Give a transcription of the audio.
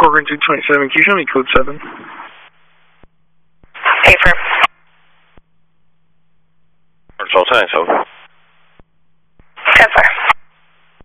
Corcoran 227, can you show me code 7? Affirm. Control 10, so.